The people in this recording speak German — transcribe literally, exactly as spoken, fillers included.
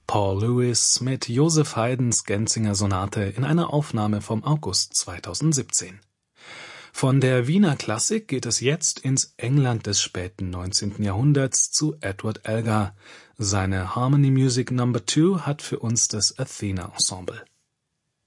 Paul Lewis mit Joseph Haydns Genzinger Sonate in einer Aufnahme vom August zweitausendsiebzehn. Von der Wiener Klassik geht es jetzt ins England des späten neunzehnten Jahrhunderts zu Edward Elgar. Seine Harmony Music Number Two hat für uns das Athena Ensemble.